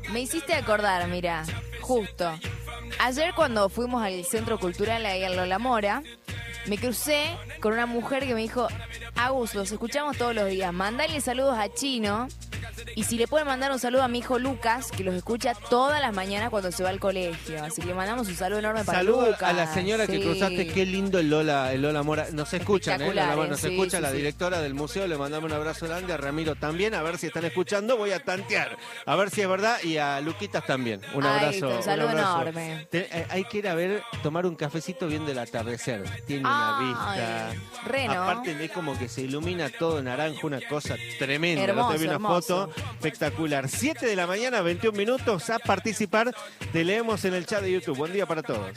Me hiciste acordar, mira, justo. Ayer cuando fuimos al Centro Cultural ahí en Lola Mora, me crucé con una mujer que me dijo, Agus, los escuchamos todos los días, mandale saludos a Chino. Y si le pueden mandar un saludo a mi hijo Lucas, que los escucha todas las mañanas cuando se va al colegio. Así que le mandamos un saludo enorme para Saludos Lucas. a la señora que cruzaste, qué lindo el Lola Mora. Nos escuchan, Espectacular, nos escucha la directora del museo, le mandamos un abrazo grande, a Ramiro también, a ver si están escuchando, voy a tantear, a ver si es verdad, y a Luquitas también. Un abrazo. Un saludo un abrazo enorme. Hay que ir a ver, tomar un cafecito viendo el atardecer. Tiene una vista. Reno. Aparte es como que se ilumina todo naranja, una cosa tremenda. Hermoso, No te vi una hermoso. foto espectacular. 7 de la mañana, 21 minutos, a participar. Te leemos en el chat de YouTube. Buen día para todos.